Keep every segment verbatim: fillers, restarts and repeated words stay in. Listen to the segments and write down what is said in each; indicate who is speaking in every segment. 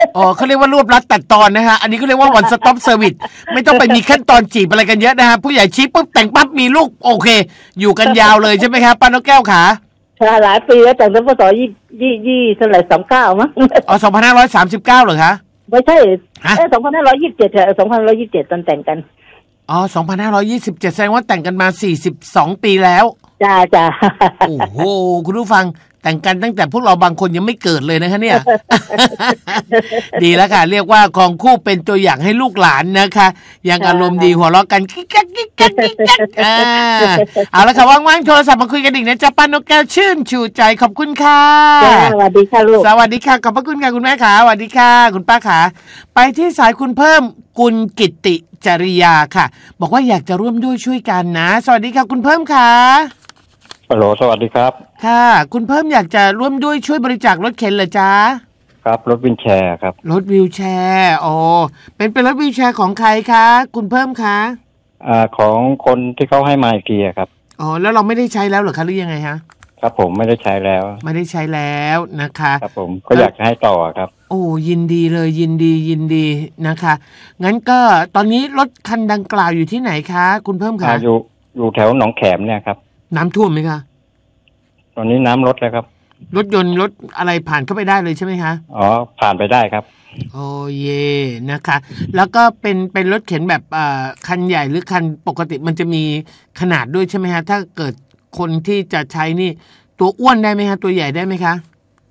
Speaker 1: อ๋อเขาเรียกว่ารวบรัดตัดตอนนะฮะอันนี้เขาเรียกว่า one stop service ไม่ต้องไปมีขั้นตอนจีบอะไรกันเยอะนะฮะผู้ใหญ่ชี้ปุ๊บแต่งปั๊บมีลูกโอเคอยู่กันยาวเลยใช่ไหมครับป้านกแก้วขา
Speaker 2: หลายปีแล้วแต่ตั้งแต่ยี่ยี่ยี่เท่าไหร่สองเก้ามั้ง
Speaker 1: อ๋อสองพันห้าร้อยสามสิบเก้าเหรอคะ
Speaker 2: ไม่ใช่เออสองพันห้าร้อยยี่สิบเจ็ดค่ะสองพันห้าร้อยยี่สิบเจ็ดตอนแต่งกัน
Speaker 1: อ๋อสองพันห้าร้อยยี่สิบเจ็ดแสดงว่าแต่งกันมาสี่สิบสองปีแล้ว
Speaker 2: จ้าจ้า
Speaker 1: โอ้โหคุณผู้ฟังแต่งกันตั้งแต่พวกเราบางคนยังไม่เกิดเลยนะคะเนี่ย ดีแล้วค่ะเรียกว่าของคู่เป็นตัวอย่างให้ลูกหลานนะคะยังอารมณ์ดีหัวเราะกันกิ๊กกักกิ๊กกักกิ๊กกักอ่าเอาละค่ะว่างๆโทรศัพท์มาคุยกันอีกนะจ๊ะป้านกแก้วชื่นชูใจขอบคุณค่ะ
Speaker 2: สวัสดีค่ะลูก
Speaker 1: สวัสดีค่ะขอบพระคุณค่ะคุณแม่ขาสวัสดีค่ะคุณป้าขาไปที่สายคุณเพิ่มกุลกิตติจริยาค่ะบอกว่าอยากจะร่วมด้วยช่วยกันนะสวัสดีค่ะคุณเพิ่มค่ะ
Speaker 3: ฮัลโหลสวัสดีครับ
Speaker 1: ค่ะคุณเพิ่มอยากจะร่วมด้วยช่วยบริจาครถเข็นเหรอจ๊ะ
Speaker 3: ครับรถวีลแชร์ครับ
Speaker 1: รถวีลแชร์อ๋อเป็นเป็นรถวีลแชร์ของใครคะคุณเพิ่มคะ
Speaker 3: อ่าของคนที่เขาให้มาอีกทีครับ
Speaker 1: อ๋อแล้วเราไม่ได้ใช้แล้วเหรอคะหรือยังไงฮะ
Speaker 3: ครับผมไม่ได้ใช้แล้ว
Speaker 1: ไม่ได้ใช้แล้วนะคะ
Speaker 3: ครับผมก็อยากจะให้ต่อครับ
Speaker 1: โอ้ยินดีเลยยินดียินดีนะคะงั้นก็ตอนนี้รถคันดังกล่าวอยู่ที่ไหนคะคุณเพิ่มคะ
Speaker 3: อยู่อยู่แถวหนองแขมเนี่ยครับ
Speaker 1: น้ำท่วมไหมคะ
Speaker 3: ตอนนี้น้ำลดแล้วครับ
Speaker 1: รถยนต์รถอะไรผ่านเข้าไปได้เลยใช่ไหมคะ
Speaker 3: อ๋อผ่านไปได้ครับ
Speaker 1: โอ้เย่นะคะแล้วก็เป็นเป็นรถเข็นแบบอ่าคันใหญ่หรือคันปกติมันจะมีขนาดด้วยใช่ไหมฮะถ้าเกิดคนที่จะใช้นี่ตัวอ้วนได้ไหมฮะตัวใหญ่ได้ไหมคะ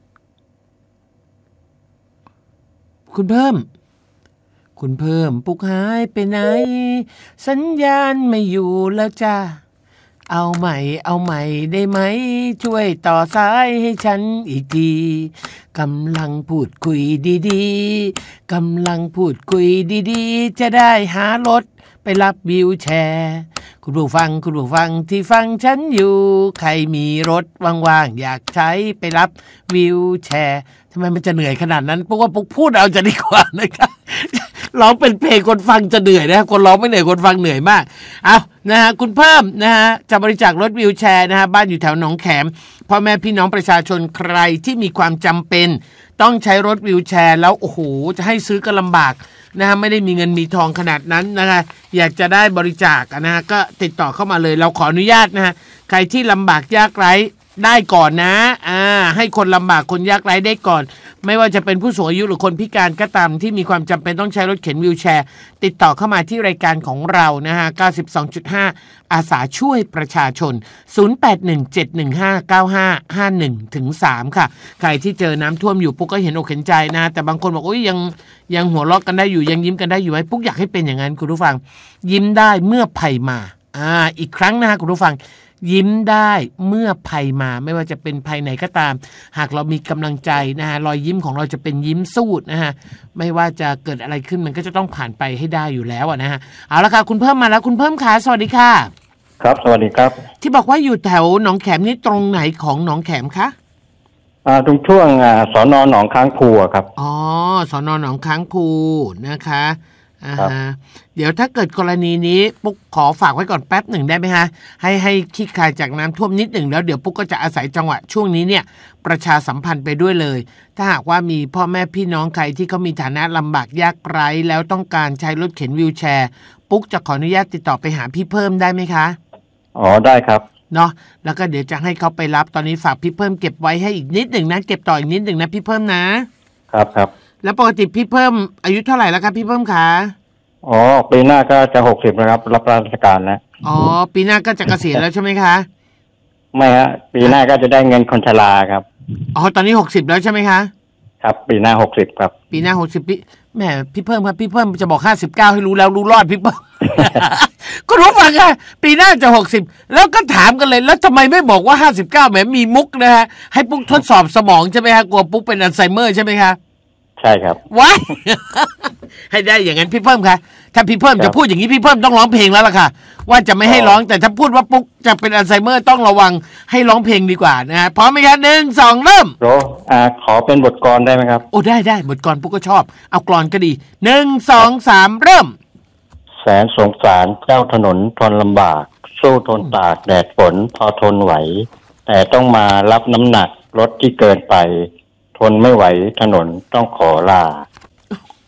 Speaker 1: คุณเพิ่มคุณเพิ่มปุกหายไปไหนสัญญาณไม่อยู่แล้วจ้าเอาใหม่เอาใหม่ได้ไหมช่วยต่อสายให้ฉันอีกทีกำลังพูดคุยดีๆกำลังพูดคุยดีๆจะได้หารถไปรับวีลแชร์คุณผู้ฟังคุณผู้ฟังที่ฟังฉันอยู่ใครมีรถว่างๆอยากใช้ไปรับวีลแชร์ทำไมมันจะเหนื่อยขนาดนั้นเพราะว่าปุ๊กพูดเอาจะดีกว่านะครับร้องเป็นเพลงคนฟังจะเหนื่อยนะคนร้องไม่เหนื่อยคนฟังเหนื่อยมากเอานะฮะคุณเพิ่มนะฮะจะบริจาครถวีลแชร์นะฮะบ้านอยู่แถวหนองแขมพ่อแม่พี่น้องประชาชนใครที่มีความจำเป็นต้องใช้รถวีลแชร์แล้วโอ้โหจะให้ซื้อก็ลำบากนะฮะไม่ได้มีเงินมีทองขนาดนั้นนะคะอยากจะได้บริจาคนะฮะก็ติดต่อเข้ามาเลยเราขออนุญาตนะฮะใครที่ลำบากยากไร้ได้ก่อนนะอ่าให้คนลำบากคนยากไร้ได้ก่อนไม่ว่าจะเป็นผู้สูงอายุหรือคนพิการก็ตามที่มีความจำเป็นต้องใช้รถเข็นวีลแชร์ติดต่อเข้ามาที่รายการของเรานะฮะ เก้าสิบสองจุดห้า อาสาช่วยประชาชน ศูนย์ แปด หนึ่ง เจ็ด หนึ่ง ห้า เก้า ห้า ห้า หนึ่ง ถึง สาม ค่ะใครที่เจอน้ำท่วมอยู่ปุ๊กก็เห็นอกเห็นใจนะแต่บางคนบอกโอ้ยยังยังหัวเราะกันได้อยู่ยังยิ้มกันได้อยู่ไหมปุ๊กอยากให้เป็นอย่างนั้นคุณผู้ฟังยิ้มได้เมื่อภัยมาอ่าอีกครั้งนะฮะคุณผู้ฟังยิ้มได้เมื่อภัยมาไม่ว่าจะเป็นภัยไหนก็ตามหากเรามีกำลังใจนะฮะรอยยิ้มของเราจะเป็นยิ้มสู้นะฮะไม่ว่าจะเกิดอะไรขึ้นมันก็จะต้องผ่านไปให้ได้อยู่แล้วนะฮะเอาละค่ะคุณเพิ่มมาแล้วคุณเพิ่มขาสวัสดีค่ะ
Speaker 3: ครับสวัสดีครับ
Speaker 1: ที่บอกว่าอยู่แถวหนองแขมนี่ตรงไหนของหนองแขมคะ
Speaker 3: อ่าตรงช่วงอ่าสน.หนองค้างภูครับ
Speaker 1: อ๋อสน.หนองค้างภูนะคะอ่าฮะเดี๋ยวถ้าเกิดกรณีนี้ปุ๊กขอฝากไว้ก่อนแป๊บหนึ่งได้ไหมฮะให้ให้ขี้คายจากน้ำท่วมนิดหนึ่งแล้วเดี๋ยวปุ๊กก็จะอาศัยจังหวะช่วงนี้เนี่ยประชาสัมพันธ์ไปด้วยเลยถ้าหากว่ามีพ่อแม่พี่น้องใครที่เขามีฐานะลำบากยากไร้แล้วต้องการใช้รถเข็นวีลแชร์ปุ๊กจะขออนุญาตติดต่อไปหาพี่เพิ่มได้ไหมคะ
Speaker 3: อ๋อได้ครับ
Speaker 1: เนาะแล้วก็เดี๋ยวจะให้เขาไปรับตอนนี้ฝากพี่เพิ่มเก็บไว้ให้อีกนิดหนึ่งนะเก็บต่ออีกนิดหนึ่งนะพี่เพิ่มนะครับ
Speaker 3: ครับ
Speaker 1: แล้วปกติพี่เพิ่มอายุเท่าไหร่แล้วครับพี่เพิ่มคะ
Speaker 3: อ๋อปีหน้าก็จะหกสิบนะครับรับราชการแล้ว
Speaker 1: อ๋อปีหน้าก็จะเกษียณแล้วใช่ไหมคะ
Speaker 3: ไม่ฮะปีหน้าก็จะได้เงินคนชราครับ
Speaker 1: อ๋อตอนนี้หกสิบแล้วใช่ไหมคะ
Speaker 3: ครับปีหน้าหกสิบครับ
Speaker 1: ปีหน้าหกสิบปีแหมพี่เพิ่มครับพี่เพิ่มจะบอกห้าสิบเก้าให้รู้แล้วรู้รอดพี่เพิ่ม ก็รู้ฟังค่ะปีหน้าจะหกสิบแล้วก็ถามกันเลยแล้วทำไมไม่บอกว่าห้าสิบเก้าแหมมีมุกนะฮะให้ปุ๊กทดสอบสมองใช่ไหมฮะกลัวปุ๊กเป็นอัลไซเมอร์ใช่ไหมคะ
Speaker 3: ใช่ครับ
Speaker 1: ว้าย ให้ได้อย่างนั้นพี่เพิ่มค่ะถ้าพี่เพิ่มจะพูดอย่างนี้พี่เพิ่มต้องร้องเพลงแล้วล่ะค่ะว่าจะไม่ให้ร้องแต่ถ้าพูดว่าปุ๊กจะเป็นอัลไซเมอร์ต้องระวังให้ร้องเพลงดีกว่านะฮะพร้อมไหมครับหนึ่งสองเริ่ม
Speaker 3: โรอ่าขอเป็นบทกลอนได้ไหมครับ
Speaker 1: โอ้ได้ได้บทกลอนปุ๊กก็ชอบเอากลอนก็ดีหนึ่งสองสามเริ่ม
Speaker 3: แสนสงสารเจ้าถนนทนลำบากสู้ทนตากแดดฝนพอทนไหวแต่ต้องมารับน้ำหนักรถที่เกินไปทนไม่ไหวถนนต้องขอลา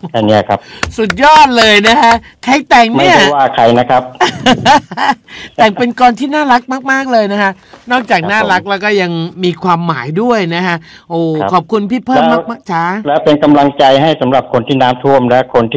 Speaker 3: อันเนี้ยครับ
Speaker 1: สุดยอดเลยนะฮะใครแต่ง
Speaker 3: ไม่
Speaker 1: เนี่ย
Speaker 3: ได้ว่าใครนะครับ
Speaker 1: แต่งเป็นกรที่น่ารักมากๆเลยนะฮะนอกจาก
Speaker 3: ครับ
Speaker 1: น่ารักแล้วก็ยังมีความหมายด้วยนะฮะโอ้
Speaker 3: ครับ
Speaker 1: ขอบคุณพี่เพิ่ม
Speaker 3: แล้ว
Speaker 1: มากๆจ้า
Speaker 3: และเป็นกำลังใจให้สำหรับคนที่น้ำท่วมและคนที่